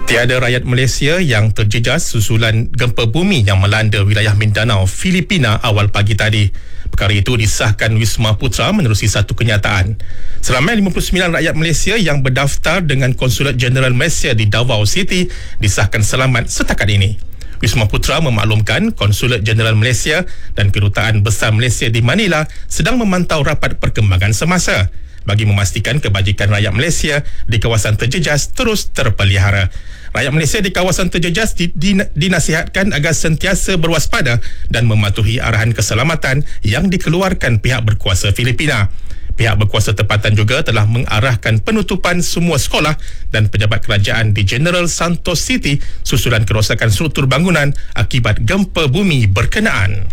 Tiada rakyat Malaysia yang terjejas susulan gempa bumi yang melanda wilayah Mindanao, Filipina awal pagi tadi. Perkara itu disahkan Wisma Putra menerusi satu kenyataan. Seramai 59 rakyat Malaysia yang berdaftar dengan Konsulat Jeneral Malaysia di Davao City disahkan selamat setakat ini. Wisma Putra memaklumkan Konsulat Jeneral Malaysia dan Kedutaan Besar Malaysia di Manila sedang memantau rapat perkembangan semasa bagi memastikan kebajikan rakyat Malaysia di kawasan terjejas terus terpelihara. Rakyat Malaysia di kawasan terjejas dinasihatkan agar sentiasa berwaspada dan mematuhi arahan keselamatan yang dikeluarkan pihak berkuasa Filipina. Pihak berkuasa tempatan juga telah mengarahkan penutupan semua sekolah dan pejabat kerajaan di General Santos City susulan kerosakan struktur bangunan akibat gempa bumi berkenaan.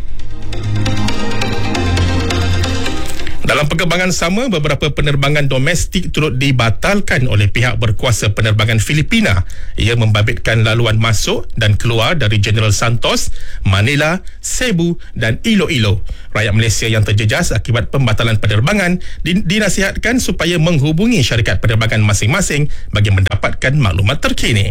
Dalam perkembangan sama, beberapa penerbangan domestik turut dibatalkan oleh pihak berkuasa penerbangan Filipina. Ia membabitkan laluan masuk dan keluar dari General Santos, Manila, Cebu dan Iloilo. Rakyat Malaysia yang terjejas akibat pembatalan penerbangan dinasihatkan supaya menghubungi syarikat penerbangan masing-masing bagi mendapatkan maklumat terkini.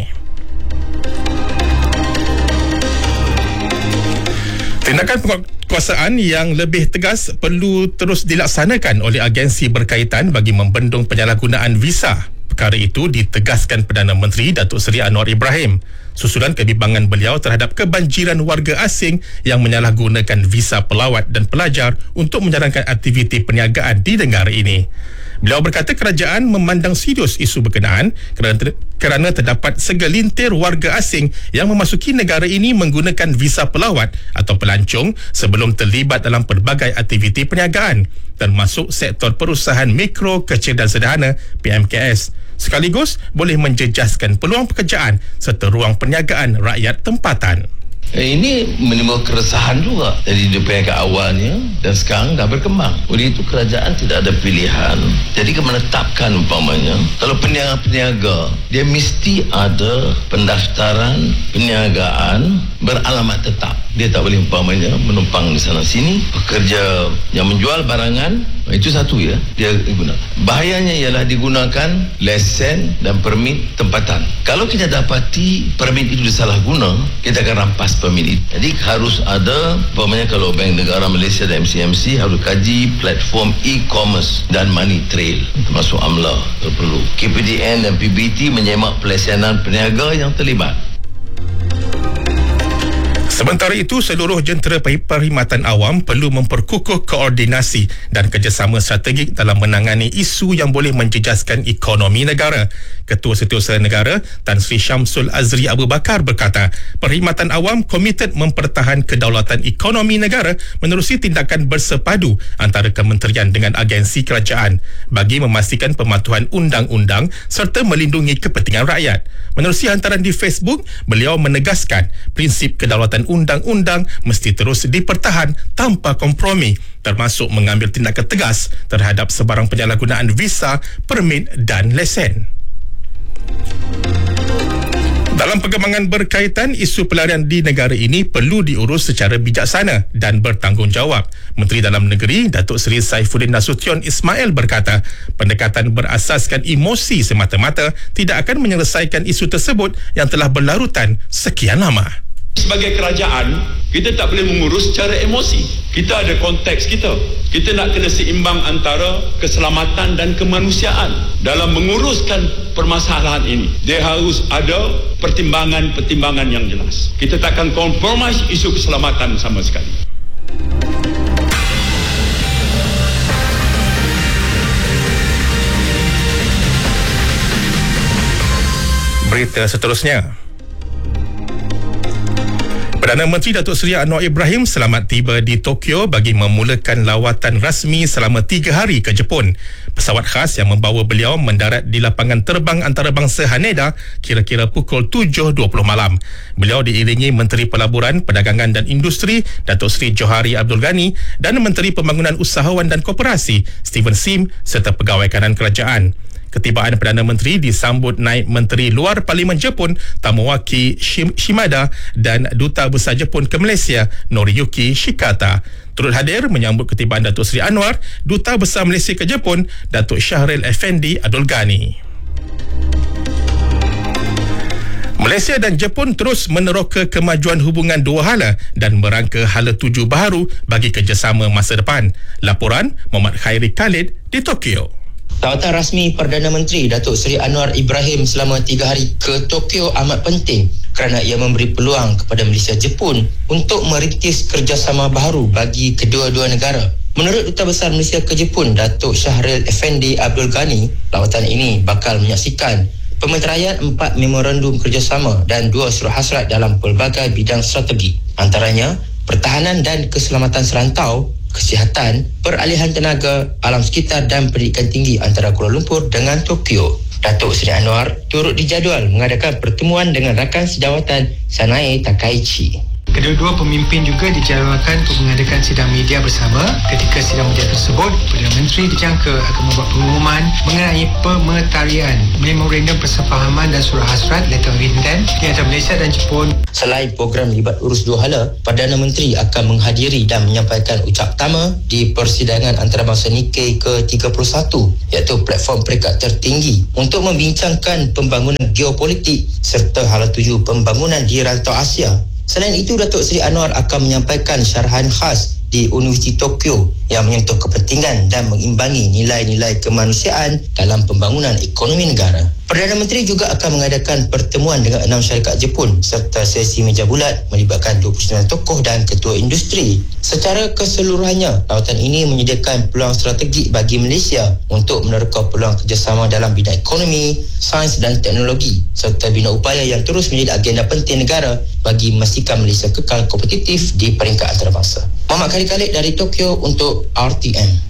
Tindakan penguasaan yang lebih tegas perlu terus dilaksanakan oleh agensi berkaitan bagi membendung penyalahgunaan visa. Perkara itu ditegaskan Perdana Menteri Datuk Seri Anwar Ibrahim susulan kebimbangan beliau terhadap kebanjiran warga asing yang menyalahgunakan visa pelawat dan pelajar untuk menjalankan aktiviti perniagaan di negara ini. Beliau berkata kerajaan memandang serius isu berkenaan kerana terdapat segelintir warga asing yang memasuki negara ini menggunakan visa pelawat atau pelancong sebelum terlibat dalam pelbagai aktiviti perniagaan termasuk sektor perusahaan mikro, kecil dan sederhana PMKS. Sekaligus boleh menjejaskan peluang pekerjaan serta ruang perniagaan rakyat tempatan. Ini menimbulkan keresahan juga dari DPR awalnya dan sekarang dah berkembang. Oleh itu kerajaan tidak ada pilihan. Jadi menetapkan umpamanya kalau peniaga dia mesti ada pendaftaran perniagaan beralamat tetap. Dia tak boleh umpamanya menumpang di sana sini. Pekerja yang menjual barangan itu satu ya, dia guna. Bahayanya ialah digunakan lesen dan permit tempatan. Kalau kita dapati permit itu disalahguna, kita akan rampas permit itu. Jadi harus ada, umpamanya kalau Bank Negara Malaysia dan MCMC harus kaji platform e-commerce dan money trail, termasuk AMLA perlu. KPDN dan PBT menyemak pelayanan peniaga yang terlibat. Sementara itu, seluruh jentera perkhidmatan awam perlu memperkukuh koordinasi dan kerjasama strategik dalam menangani isu yang boleh menjejaskan ekonomi negara. Ketua Setiausaha Negara Tan Sri Syamsul Azri Abu Bakar berkata, perkhidmatan awam komited mempertahan kedaulatan ekonomi negara menerusi tindakan bersepadu antara kementerian dengan agensi kerajaan bagi memastikan pematuhan undang-undang serta melindungi kepentingan rakyat. Menerusi hantaran di Facebook, beliau menegaskan prinsip kedaulatan undang-undang mesti terus dipertahan tanpa kompromi, termasuk mengambil tindakan tegas terhadap sebarang penyalahgunaan visa, permit dan lesen. Dalam perkembangan berkaitan, isu pelarian di negara ini perlu diurus secara bijaksana dan bertanggungjawab. Menteri Dalam Negeri Datuk Seri Saifuddin Nasution Ismail berkata, pendekatan berasaskan emosi semata-mata tidak akan menyelesaikan isu tersebut yang telah berlarutan sekian lama. Sebagai kerajaan, kita tak boleh mengurus secara emosi. Kita ada konteks kita. Kita nak kena seimbang antara keselamatan dan kemanusiaan. Dalam menguruskan permasalahan ini, dia harus ada pertimbangan-pertimbangan yang jelas. Kita takkan kompromis isu keselamatan sama sekali. Berita seterusnya. Perdana Menteri Datuk Seri Anwar Ibrahim selamat tiba di Tokyo bagi memulakan lawatan rasmi selama 3 hari ke Jepun. Pesawat khas yang membawa beliau mendarat di lapangan terbang antarabangsa Haneda kira-kira pukul 7.20 malam. Beliau diiringi Menteri Pelaburan, Perdagangan dan Industri Datuk Seri Johari Abdul Ghani dan Menteri Pembangunan Usahawan dan Koperasi Stephen Sim serta pegawai kanan kerajaan. Ketibaan Perdana Menteri disambut naib Menteri Luar Parlimen Jepun Tomoaki Shimada dan Duta Besar Jepun ke Malaysia Noriyuki Shikata. Turut hadir menyambut ketibaan Datuk Seri Anwar, Duta Besar Malaysia ke Jepun Datuk Syahril Effendi Abdul Ghani. Malaysia dan Jepun terus meneroka kemajuan hubungan dua hala dan merangka hala tuju baharu bagi kerjasama masa depan. Laporan Muhammad Khairi Khalid di Tokyo. Lawatan rasmi Perdana Menteri Datuk Seri Anwar Ibrahim selama 3 hari ke Tokyo amat penting kerana ia memberi peluang kepada Malaysia Jepun untuk merintis kerjasama baharu bagi kedua-dua negara. Menurut Duta Besar Malaysia ke Jepun, Datuk Syahril Effendi Abdul Ghani, lawatan ini bakal menyaksikan pemeteraian 4 memorandum kerjasama dan 2 surat hasrat dalam pelbagai bidang strategi. Antaranya, pertahanan dan keselamatan serantau, kesihatan, peralihan tenaga, alam sekitar dan pendidikan tinggi antara Kuala Lumpur dengan Tokyo. Datuk Seri Anwar turut dijadual mengadakan pertemuan dengan rakan sejawatan Sanae Takaichi. Kedua-dua pemimpin juga dijadualkan untuk mengadakan sidang media bersama. Ketika sidang media tersebut, Perdana Menteri dijangka akan membuat pengumuman mengenai pemeteraian memorandum persefahaman dan surat hasrat letter of intent di antara Malaysia dan Jepun. Selain program libat urus dua hala, Perdana Menteri akan menghadiri dan menyampaikan ucap pertama di persidangan antarabangsa Nikkei ke-31 iaitu platform peringkat tertinggi untuk membincangkan pembangunan geopolitik serta hala tuju pembangunan di rantau Asia. Selain itu, Datuk Seri Anwar akan menyampaikan syarahan khas di Universiti Tokyo yang menyentuh kepentingan dan mengimbangi nilai-nilai kemanusiaan dalam pembangunan ekonomi negara. Perdana Menteri juga akan mengadakan pertemuan dengan 6 syarikat Jepun serta sesi meja bulat melibatkan 29 tokoh dan ketua industri. Secara keseluruhannya, lawatan ini menyediakan peluang strategik bagi Malaysia untuk menerka peluang kerjasama dalam bidang ekonomi, sains dan teknologi serta bina upaya yang terus menjadi agenda penting negara bagi memastikan Malaysia kekal kompetitif di peringkat antarabangsa. Muhammad Khairi Khalid dari Tokyo untuk RTM.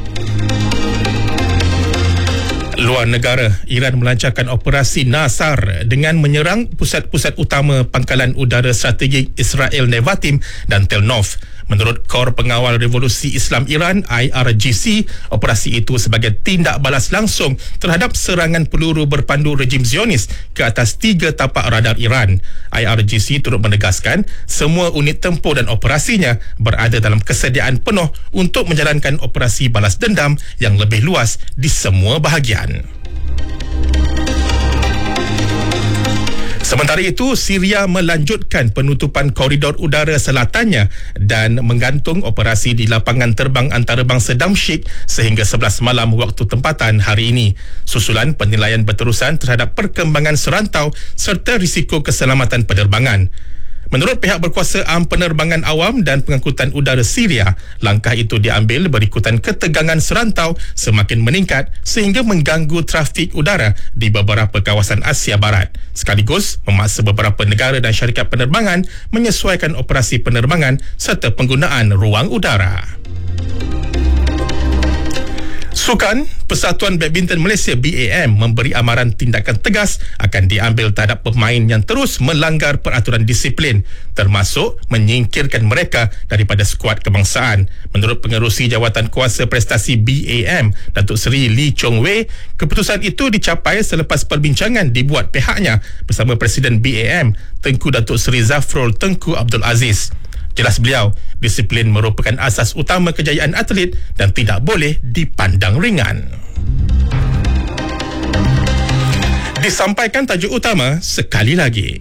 Luar negara, Iran melancarkan operasi Nasar dengan menyerang pusat-pusat utama pangkalan udara strategik Israel Nevatim dan Tel Nov. Menurut Kor Pengawal Revolusi Islam Iran IRGC, operasi itu sebagai tindak balas langsung terhadap serangan peluru berpandu rejim Zionis ke atas 3 tapak radar Iran. IRGC turut menegaskan semua unit tempur dan operasinya berada dalam kesediaan penuh untuk menjalankan operasi balas dendam yang lebih luas di semua bahagian. Sementara itu, Syria melanjutkan penutupan koridor udara selatannya dan menggantung operasi di lapangan terbang antarabangsa Damsyik sehingga 11 malam waktu tempatan hari ini, susulan penilaian berterusan terhadap perkembangan serantau serta risiko keselamatan penerbangan. Menurut pihak berkuasa penerbangan awam dan pengangkutan udara Syria, langkah itu diambil berikutan ketegangan serantau semakin meningkat sehingga mengganggu trafik udara di beberapa kawasan Asia Barat, sekaligus memaksa beberapa negara dan syarikat penerbangan menyesuaikan operasi penerbangan serta penggunaan ruang udara. Sukan, Persatuan Badminton Malaysia BAM memberi amaran tindakan tegas akan diambil terhadap pemain yang terus melanggar peraturan disiplin, termasuk menyingkirkan mereka daripada skuad kebangsaan. Menurut Pengerusi Jawatan Kuasa Prestasi BAM, Datuk Seri Lee Chong Wei, keputusan itu dicapai selepas perbincangan dibuat pihaknya bersama Presiden BAM, Tengku Datuk Seri Zafrul Tengku Abdul Aziz. Jelas beliau, disiplin merupakan asas utama kejayaan atlet dan tidak boleh dipandang ringan. Disampaikan tajuk utama sekali lagi.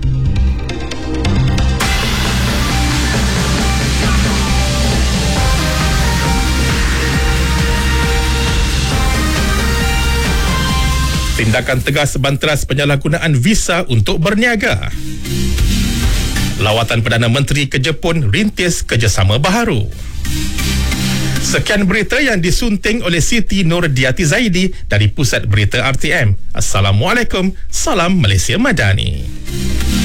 Tindakan tegas banteras penyalahgunaan visa untuk berniaga. Lawatan Perdana Menteri ke Jepun rintis kerjasama baharu. Sekian berita yang disunting oleh Siti Nurdiati Zaidi dari Pusat Berita RTM. Assalamualaikum, salam Malaysia Madani.